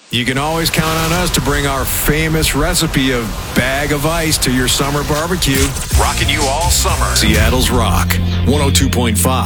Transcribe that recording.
You can always count on us to bring our famous recipe of Bag of Ice to your summer barbecue. Rocking you all summer. Seattle's Rock, 102.5